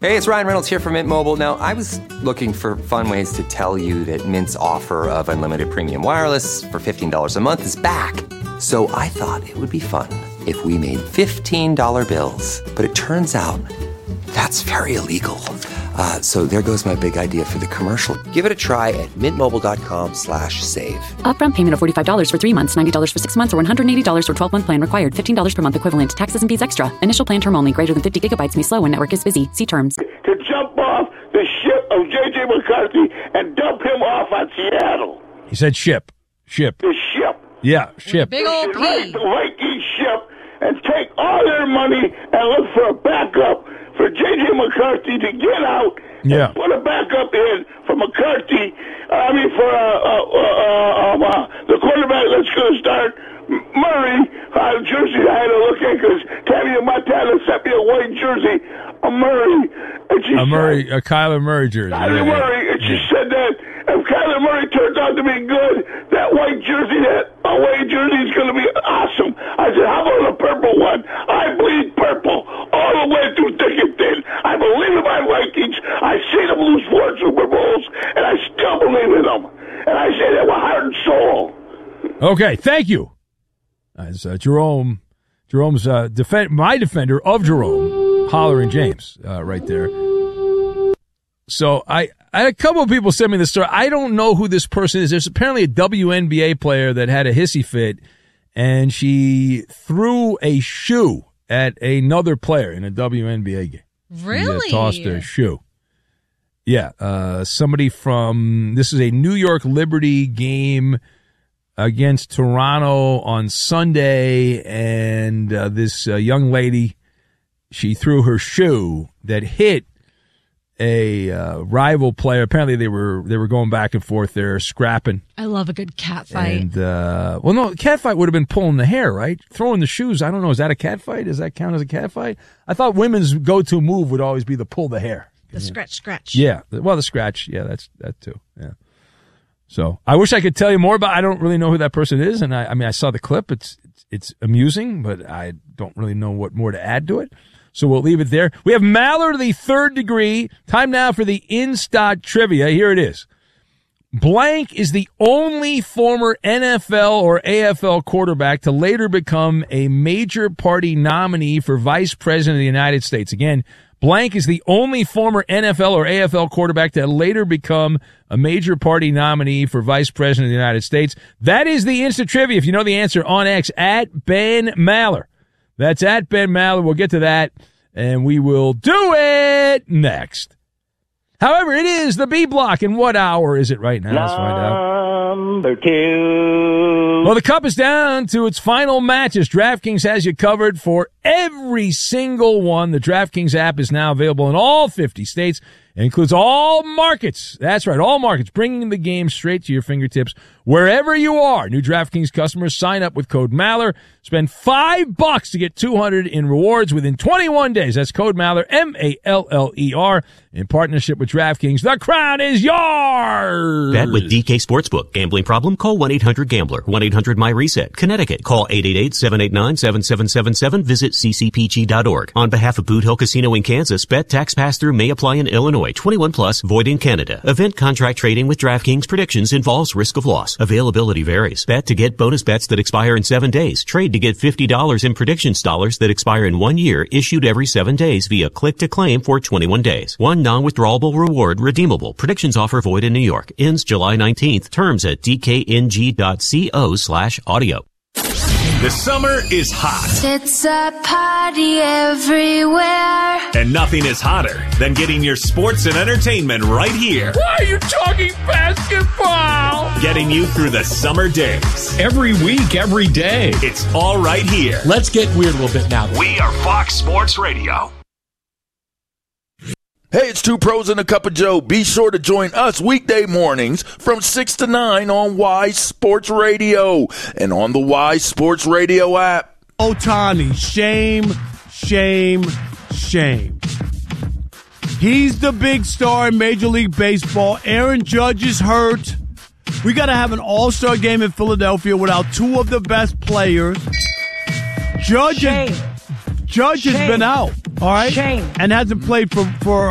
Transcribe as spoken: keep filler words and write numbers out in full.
Hey, it's Ryan Reynolds here from Mint Mobile. Now, I was looking for fun ways to tell you that Mint's offer of unlimited premium wireless for fifteen dollars a month is back. So I thought it would be fun if we made fifteen dollar bills. But it turns out that's very illegal. Uh, so there goes my big idea for the commercial. Give it a try at mintmobile.com slash save. Upfront payment of forty-five dollars for three months, ninety dollars for six months, or one hundred eighty dollars for twelve-month plan required. fifteen dollars per month equivalent. Taxes and fees extra. Initial plan term only. Greater than fifty gigabytes may slow when network is busy. See terms. To jump off the ship of J J. McCarthy and dump him off on Seattle. He said ship. Ship. The ship. Yeah, ship. Big old P. Right, the Viking ship, and take all their money and look for a backup for J J. McCarthy to get out. Yeah. And put a backup in for McCarthy. I mean, for uh, uh, uh, um, uh, the quarterback that's going to start, Murray. Uh, jersey I had to look at because Tammy Montana sent me a white jersey, a Murray. And she A Murray, said, a Kyler Murray jersey. Kyler yeah, Murray, yeah. and she said that if Kyler Murray turns out to be good, that white jersey, that away jersey is going to be awesome. I said, how about a purple one? I bleed purple all the way through thick and thin. I believe in my Vikings. I see them lose four Super Bowls, and I still believe in them. And I say that with heart and soul. Okay, thank you. As uh, Jerome, Jerome's uh, defend, my defender of Jerome, Holler and James, uh, right there. So I, I had a couple of people send me this story. I don't know who this person is. There's apparently a W N B A player that had a hissy fit, and she threw a shoe at another player in a W N B A game. Really? She, uh, tossed a shoe. Yeah, uh, somebody from, this is a New York Liberty game against Toronto on Sunday, and uh, this uh, young lady, she threw her shoe that hit a uh, rival player. Apparently they were they were going back and forth there, scrapping. I love a good cat fight. And, uh, well, no, cat fight would have been pulling the hair, right? Throwing the shoes, I don't know, is that a cat fight? Does that count as a cat fight? I thought women's go-to move would always be the pull the hair. The scratch, scratch. Yeah, well, the scratch, yeah, that's that too, yeah. So I wish I could tell you more, but I don't really know who that person is. And I, I mean, I saw the clip. It's, it's, it's amusing, but I don't really know what more to add to it. So we'll leave it there. We have Maller to the third degree. Time now for the in-stock trivia. Here it is. Blank is the only former N F L or A F L quarterback to later become a major party nominee for vice president of the United States. Again, blank is the only former N F L or A F L quarterback to later become a major party nominee for vice president of the United States. That is the Insta Trivia. If you know the answer, on X, at Ben Maller. That's at Ben Maller. We'll get to that, and we will do it next. However, it is the B block. And what hour is it right now? Let's find out. Number two. Well, the cup is down to its final matches. DraftKings has you covered for every single one. The DraftKings app is now available in all fifty states. It includes all markets. That's right, all markets, bringing the game straight to your fingertips wherever you are. New DraftKings customers sign up with code Maller. Spend five bucks to get two hundred in rewards within twenty-one days. That's code Maller, M A L L E R, in partnership with DraftKings. The crown is yours. Bet with D K Sportsbook. Gambling problem? Call one eight hundred gambler. one eight hundred my reset. Connecticut. Call eight eight eight, seven eight nine, seven seven seven seven. Visit c c p g dot org. On behalf of Boot Hill Casino in Kansas, bet tax pass-through may apply in Illinois. twenty-one plus, void in Canada. Event contract trading with DraftKings predictions involves risk of loss. Availability varies. Bet to get bonus bets that expire in seven days. Trade to get fifty dollars in predictions dollars that expire in one year, issued every seven days via click to claim for twenty-one days. One non-withdrawable reward redeemable. Predictions offer void in New York. Ends July nineteenth. Terms at d k n g dot co slash audio. The summer is hot. It's a party everywhere. And nothing is hotter than getting your sports and entertainment right here. Why are you talking basketball? Getting you through the summer days. Every week, every day. It's all right here. Let's get weird a little bit now. We are Fox Sports Radio. Hey, it's Two Pros and a Cup of Joe. Be sure to join us weekday mornings from six to nine on Y Sports Radio and on the Y Sports Radio app. Ohtani, shame, shame, shame. He's the big star in Major League Baseball. Aaron Judge is hurt. We got to have an all-star game in Philadelphia without two of the best players. Judge, shame. Judge shame. has been out, all right? Shame. And hasn't played for, for